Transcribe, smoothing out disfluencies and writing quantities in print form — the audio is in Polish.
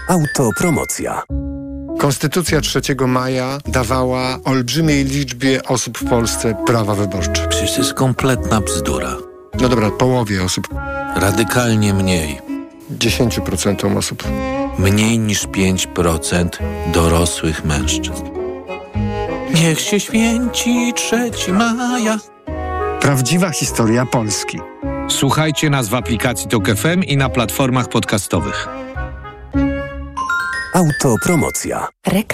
Autopromocja. Konstytucja 3 maja dawała olbrzymiej liczbie osób w Polsce prawa wyborcze. Przecież to jest kompletna bzdura. No dobra, połowie osób. Radykalnie mniej. 10% osób. Mniej niż 5% dorosłych mężczyzn. Niech się święci 3 maja. Prawdziwa historia Polski. Słuchajcie nas w aplikacji TOK FM i na platformach podcastowych. Autopromocja.